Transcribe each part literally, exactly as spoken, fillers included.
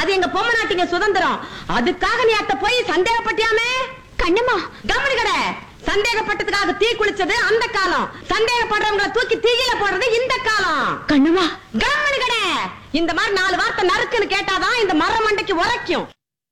அது எங்க பொம்மை நாட்டிங்க சுதந்திரம். அதுக்காக நீ அத்த போய் சந்தேகப்பட்டியாமே? கண்ணம்மா கவனி கடை. சந்தேகப்பட்டதுக்காக தீ குளிச்சது அந்த காலம், சந்தேகப்படுறவங்களை தூக்கி தீயில போடுறது இந்த காலம். கண்ணம்மா கவனி கடை. இந்த மாதிரி நாலு வார்த்தை நறுக்குன்னு கேட்டாதான் இந்த மர மண்டைக்கு உரைக்கும்.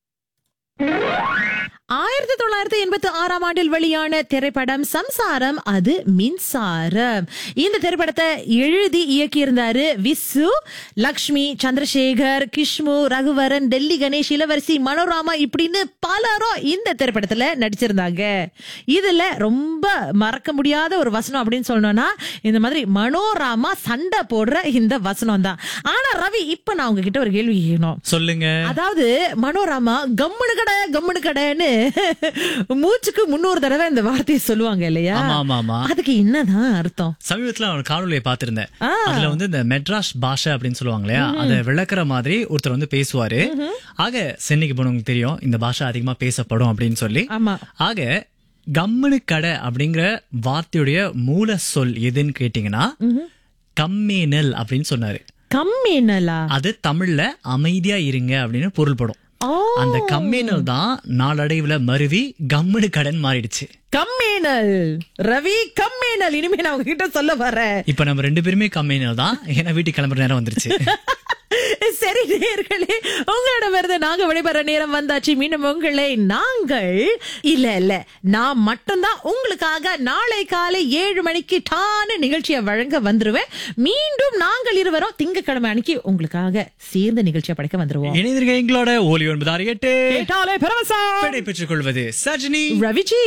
ஆயிரத்தி தொள்ளாயிரத்தி எண்பத்தி ஆறாம் ஆண்டில் வெளியான திரைப்படம் சம்சாரம், அது மின்சாரம். இந்த திரைப்படத்தை எழுதி இயக்கியிருந்தாரு விசு, லக்ஷ்மி, சந்திரசேகர், கிஷ்மு, ரகுவரன், டெல்லி கணேஷ், இளவரசி, மனோராமா இப்படின்னு பலரும் இந்த திரைப்படத்துல நடிச்சிருந்தாங்க. இதுல ரொம்ப மறக்க முடியாத ஒரு வசனம் அப்படின்னு சொல்லணும்னா இந்த மாதிரி மனோராமா சண்டை போடுற இந்த வசனம் தான். ஆனா ரவி, இப்ப நான் உங்ககிட்ட ஒரு கேள்வி கேட்கணும். சொல்லுங்க. அதாவது மனோராமா கம்முனு கடை கம்முனு கடைன்னு மூச்சுக்கு முன்னூறு தடவை இந்த வார்த்தையை சொல்லுவாங்க இல்லையா? அதுக்கு என்னதான் அர்த்தம்? சமீபத்துல ஒரு காணொலியை பார்த்திருந்தேன். அதுல வந்து இந்த மெட்ராஸ் பாஷை அப்படின்னு சொல்லுவாங்க இல்லையா, அதை விளக்குற மாதிரி ஒருத்தர் வந்து பேசுவாரு. ஆக சென்னைக்கு போனவங்களுக்கு தெரியும் இந்த பாஷை அதிகமா பேசப்படும் அப்படின்னு சொல்லி. ஆக கம்முனு கடை அப்படிங்கிற வார்த்தையுடைய மூல சொல் எதுன்னு கேட்டீங்கன்னா கம்மேனல் அப்படின்னு சொன்னாரு. கம்மேனலா? அது தமிழ்ல அமைதியா இருங்க அப்படின்னு பொருள்படும். அந்த கம்மேனல் தான் நாளடைவுல மருவி கம்முனு கடன் மாறிடுச்சு. கம்மேனல் ரவி, கம்மேனல் இனிமே நான் உங்ககிட்ட சொல்ல வரேன். இப்ப நம்ம ரெண்டு பேருமே கம்மேனல் தான், ஏன்னா வீட்டுக்கு கிளம்புற நேரம் வந்துருச்சு. சரி நேயர்களே, உங்களிடமிருந்து நாங்க விடைபெற நேரம் வந்தாச்சு. மீண்டும் உங்களை நாங்கள் இல்ல இல்ல நான் மட்டும்தான் உங்களுக்காக நாளை காலை ஏழு மணிக்கு டான நிகழ்ச்சியை வழங்க வந்துருவேன். மீண்டும் நாங்கள் இருவரும் திங்கட்கிழமை அன்னைக்கு உங்களுக்காக சேர்ந்த நிகழ்ச்சியை படைக்க வந்துருவோம். இணைந்திருக்க எங்களோட ஒலி ஒன்பது ஆறு எட்டு கேட்டாலே பரவசம். விடை பெற்றுக் கொள்வது சஜினி, ரவிஜி.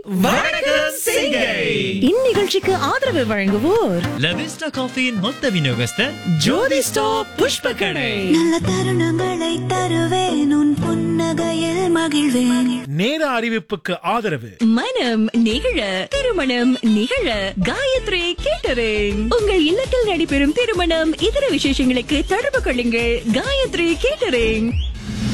இந்நிகழ்ச்சிக்கு ஆதரவு வழங்குவோர் லவிஸ்டா காஃபியின் மொத்த விநியோகஸ்தர் ஜோதி ஸ்டாப் புஷ்ப கடை. நல்ல தருணங்களை தருவேன், உன் புன்னகையில் மகிழ்வேன். நேர அறிவிப்புக்கு ஆதரவு மனம் நிகழ திருமணம் நிகழ காயத்ரி கேட்டரிங். உங்கள் இல்லத்தில் நடைபெறும் திருமணம் இதர விசேஷங்களுக்கு தொடர்பு கொள்ளுங்கள். காயத்ரி கேட்டரிங்.